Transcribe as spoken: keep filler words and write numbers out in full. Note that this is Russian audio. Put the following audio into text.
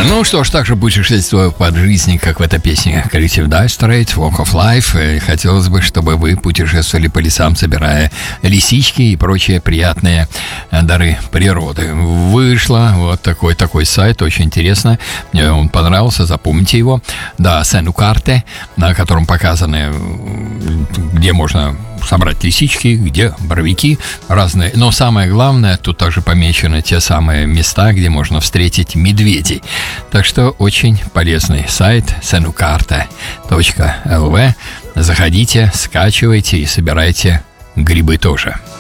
Ну что ж, так же путешествую под жизнью, как в этой песне коллектив Dire Straits, Walk of Life. И хотелось бы, чтобы вы путешествовали по лесам, собирая лисички и прочие приятные дары природы. Вышло вот такой такой сайт, очень интересно. Мне он понравился, запомните его. Да, Сенукарте, на котором показаны, где можно собрать лисички, где боровики разные. Но самое главное, тут также помечены те самые места, где можно встретить медведей. Так что очень полезный сайт сенукарте точка эл ви. Заходите, скачивайте и собирайте грибы тоже.